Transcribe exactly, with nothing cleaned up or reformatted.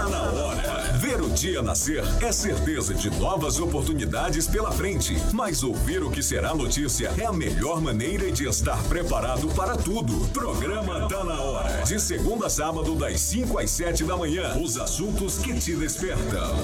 Tá na hora. Ver o dia nascer é certeza de novas oportunidades pela frente. Mas ouvir o que será notícia é a melhor maneira de estar preparado para tudo. Programa Tá na Hora. De segunda a sábado, das cinco às sete da manhã. Os assuntos que te despertam.